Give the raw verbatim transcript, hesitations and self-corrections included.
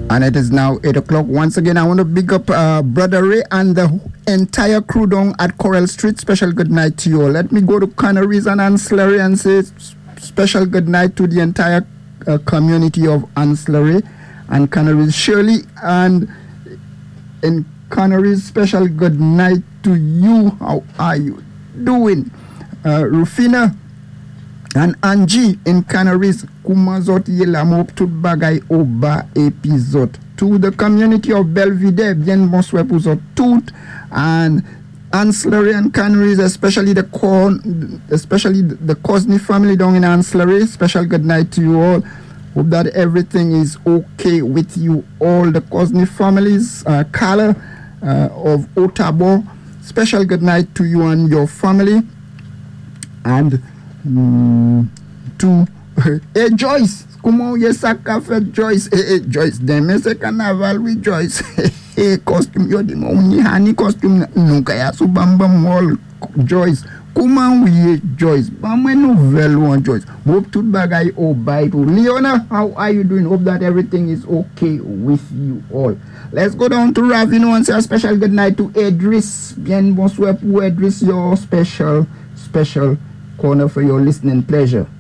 And it is now eight o'clock. Once again, I want to big up uh, Brother Ray and the entire crew down at Coral Street. Special good night to you all. Let me go to Canneries and Ancillary and say special good night to the entire uh, community of Ancillary and Canneries. Shirley and in Canneries, special good night to you. How are you doing? Uh, Rufina and Angie in Canneries, Kumazot Yelamop tout bagay oba episode. To the community of Belvedere, bien bonsoir pour vous tout, and Ancillary and Canneries, especially the corn, especially the Cosney family down in Ancillary. Special good night to you all. Hope that everything is okay with you all. The Cosney families, uh, Carla uh, of Otabo. Special good night to you and your family. And Mm, to hey Joyce, comment you sacrifice Joyce? Hey, hey Joyce, dem se carnaval with Joyce. Hey costume yo di mo ni hani costume no kaya so bam bam all Joyce. Comment we Joyce? Bam nouvelle one Joyce. Hope tout bagay o bye to Leona. How are you doing? Hope that everything is okay with you all. Let's go down to Ravino and say a special good night to Idris. Bien bonsoir pour Idris, your special special corner for your listening pleasure.